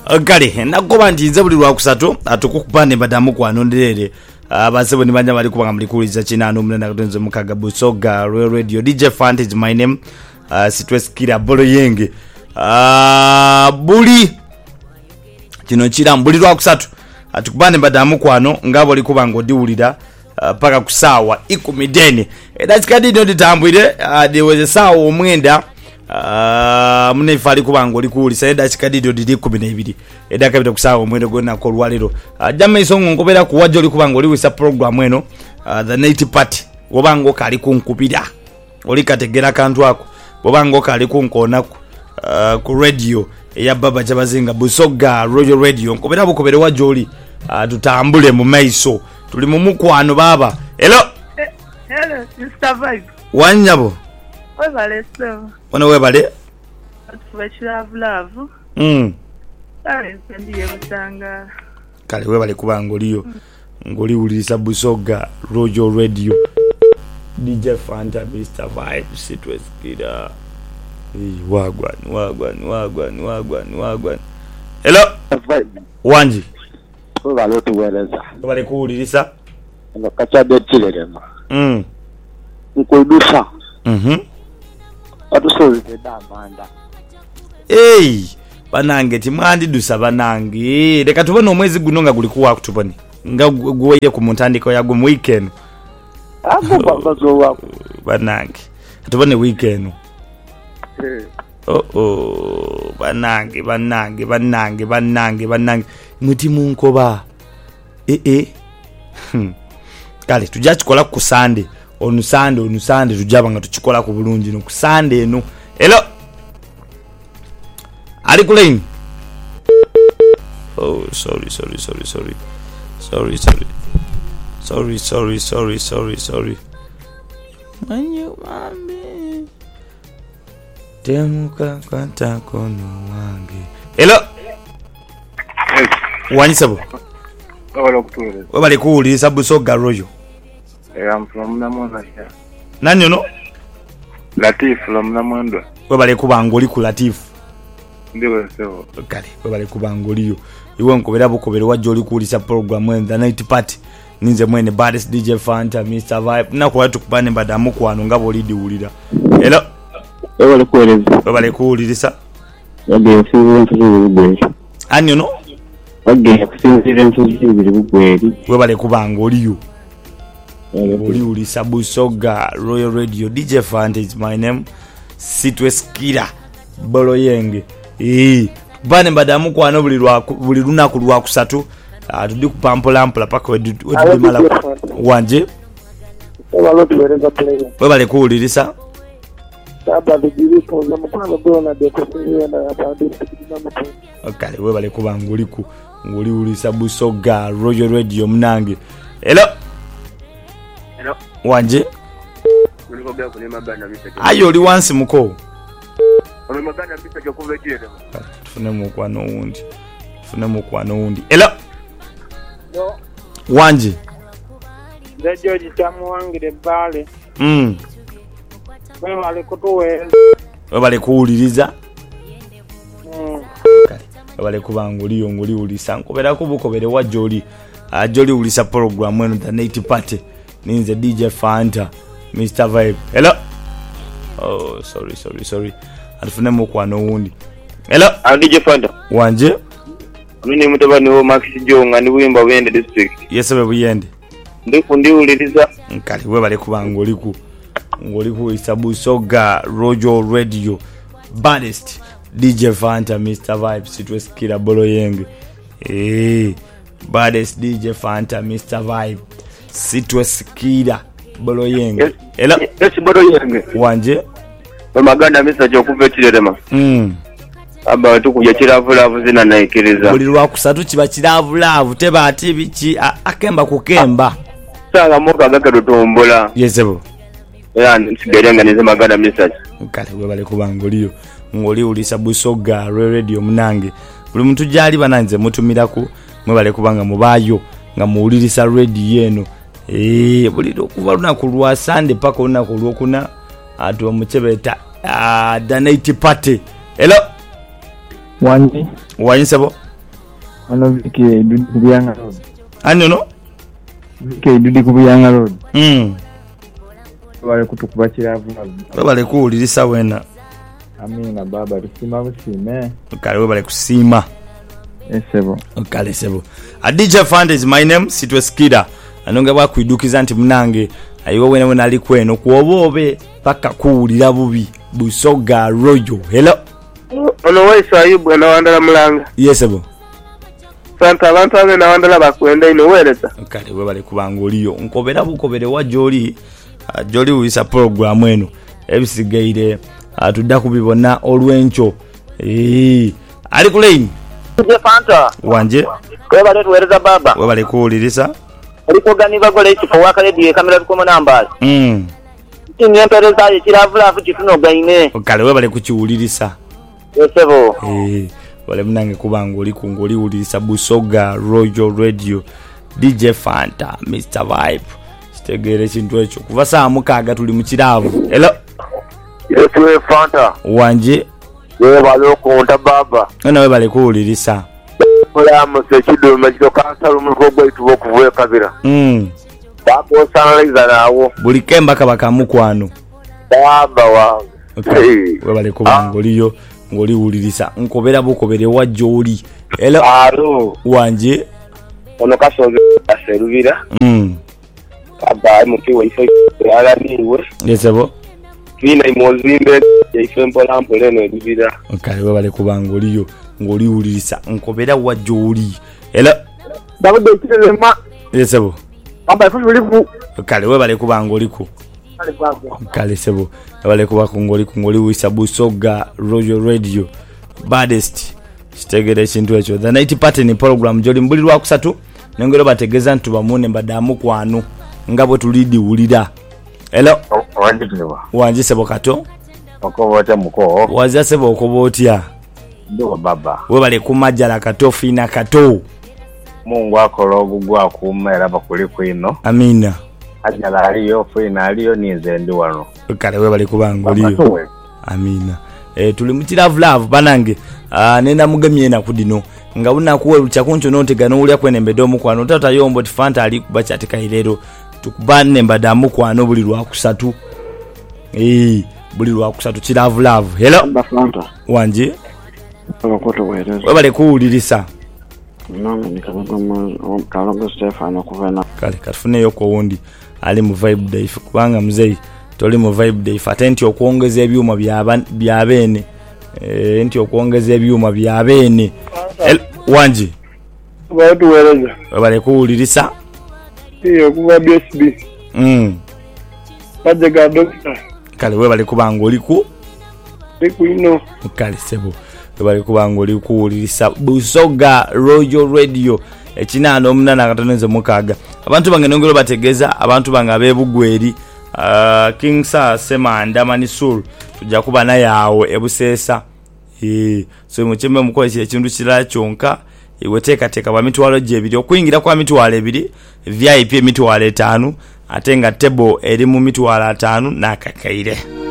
Kale nagoba nti nze buli lwakusatu atukukupande badamu kwanonderere abasebo ni banja bali kubanga muli kuliza kinano mulenda kutenze mukaga Busoga Royal Radio DJ Fantage my name sitweskira bolo yenge buli kino kira mbuli lwakusatu atukupande badamu kwano ngabo likubanga odiwulira paka kusawa 10 edakikadi ndo ditambwire diweze sawa omwenda mune fali kubanga oli kuulisa edakikadi ndo didi 12 edakabita kusawa omwenda gonna ko lwalero jamme isongo nkobera kuwajo oli kubanga oli wisa program eno the night party wobango kali kunkubira oli kategera kantu ako wobango kali kunkonaku ku radio ya baba Jabazinga Busoga Royal Radio nkobera bukobere wajo oli tutambule mu maiso tuli mu mukwano baba. Hello Mr. Vibe wanyabo webale so wana webale love ndiye mutanga kale webale kubanga oliyo ngoli ulisa Busoga Royal Radio DJ Fanta Mr. Vibe sitweskida wagwan. Hello wanji webale tuweleza webale kuulirisa no kachabe tilerema nkudusa atusoze damanda banange timwandi dusa banange leka tubone omwezi gunonga guli kuwa kutubone nga guweye ku muntandiko yago mu weekend bazo wako banange tubone weekend banange muti munkoba kale tujja kikola ku Sunday on Sunday tujaba nga tukikola ku bulungi no ku Sunday no. Hello ali kuleni sorry manyu mame temuka kwanta kono wange. Hello wanyisabo wabale kuulisa Busoga Royal. I'm from Namonda. Nani no? Latif from Namonda. Wabale kubanga oli ku Latif. Ndiwe so. Kale wabale kubanga oliyo. Iwe nkobera bukobere wajo oli kuulisa program when the night party. Ninze mwene baddest DJ Fanta Mr. Vibe. Nakola tukupane badamu kwano ngabo oli diwulira. Hello. Wabale kuulisa. Wabale kuulisa. Wabale kuulisa. Ani no? Wabale kuulisa. Wabale kubanga oliyo. Oli ulisa Busoga Royal Radio DJ Fantage my name sitweskira bolo yenge bane badamu kwano buli lunaku lwakusatu tudi kupampola paka wedimala wanje webale kuulirisa kale webale kubanga ngoli ulisa Busoga Royal Radio mnange. Hello wanje ayo oli wansi muko tufune mukwano undi. Hello wanje Ndejo jitamu wangire bale wale kutuwe wabale kuuliriza wabale kubanga oliyo ngoli ulisa nkobera kubukobere wajoli ajoli ulisa program eno the night party ninze DJ Fanta Mr. Vibe. Hello sorry atufune mukwano undi. Hello DJ Fanta wanje mini mutabani wo Max Jonga ni Buyimba Buyende district. Yesebe Buyende ndi uliriza nkali we bale kubanga ngoli ku isa Busoga Royal Radio baddest DJ Fanta Mr. Vibe sitweskira bolo yenge baddest DJ Fanta Mr. Vibe sitweskira bolo yenge. Hello bolo yenge wanje maganda message okuvetirema aba tukujja kiravulavu zina naikiriza buli lwakusatu kiba kiravulavu teba ati biki akemba kukemba sanga moka gakadotombola yesebo nsigalenga neze maganda message kale webale kubanga oliyo ngoli ulisa Busoga Radio mnange buli muntu jali bananze mutumiraku mwebale kubanga mubayo nga muulirisa radio eno buli kuva lunaku lwa Sunday paka lunaku lwokuna atu omuchebeta the night party. Hello Wanji wanyisebo Ano vike idudi kubiyanga road. Ani no? Vike idudi kubiyanga road. Wale kutukuba kiravu. Webale kuwulirisa wena. Amina baba tusima busime. Kale webale kusiima. Esebo. Kale sebo. DJ Fund is my name, Sitwe Skida. Anonga bakwidukiza nti munange ayiwo wena ali kweno kuobobe paka kuwulira bubi Busoga Royo. Hello. Ono waiso Ayubu na wandala mulanga. Yes sebo. Santa abantu abe na wandala bakwenda ino weleza. Kale webale kubanga oliyo nkobera bukobere wa Joli. Joli wisa program eno ebisigaire atudda kubibona olwencho ali ku line Je Fanta wanje kwebale tuwereza baba webale kuwulirisa aliko gani bagole ekifo wakaledio kamera bikomo nambali tinye empereza ekiravula afu kituno gaine kale webale kukiwulirisa esebo wale mnange kubanga oli kungoli wulirisa Busoga Royal Radio DJ Fanta Mr Vibe tegere kintu ekyo kuva saa mukaaga tuli mu kiraavu. Hello. Yes we Fanta wanje webale okunta baba ana webale kuwulirisa ola musekidume kito kansalu mulko gwetu okuvuye kabira baba osanaliza nawo buli kemba kabaka mukwano baba wa webale kubanga oliyo ngoli wulirisa nkobera bukobere wa Joli. Hello. Alo wanje ono kasoze aserubira aba mukiwa ifo ala niwe yesebo kina imozimbe ifempo lampo leno ebibira kale webale kubanga oliyo ngoli wulirisa nkobera wa Joli. Hello. Dabude kirema yesebo aba ifo livu kale webale kubanga oliko kale sebo webale kubanga ngoli wisa Busoga Royal Radio baddest kitegere kintu ekyo the night pattern program Joli mbulirwa kusatu nengero bategeza ntu bamune mbadamu kwano ngabo tulidi wulira. Hello. Wanje sebo kato Okobota muko. Waza sebo okobotya. Ndo baba. Webale kumajala kato fina kato. Mungu akola ogugwa kumera bakuli kwino. Amina. Ajala aliyo fina aliyo nize ndi wano. Kale webale kubanga oliyo. Amina. Tuli mutiravu love banange. Nenda mugamye na kudino. Nga unakuwe luchakuncho note ulya kwene mbedomu kwano tata yombo tifanta ali kubachatika ilero tukubane mbadamu kwano buli lwakusatu buli lwakusatu kiravu love. Hello Fanta wanje abakoto wereza webale kuwulirisa nanga nikabagoma kalongo Stefano kuvena kale katufuneyo ko wundi ali mu vibe day kubanga mzei toli mu vibe day fatenti okuongeza ebyuma byabene enti okuongeza ebyuma byabene wanje watu weleza webale kuwulirisa iyo kuba BSB bajega doctor kale webale kubanga oliku ino kale sebo webale kubanga oli kuwulirisa Busoga Royal Radio ekinano omunana katoneze mukaaga abantu bange nongero bategeza abantu bange abebugweri King Sir Semanda Manisul tujja kuba naye awo ebusesa so muchembe mukoze ekintu kirala kyonka iwe teka ba mitwalo gyebiri okuyingira kwa mitwalo ebiri VIP mitwalo 5 ate nga table eri mu mitwalo 5 nakakaire.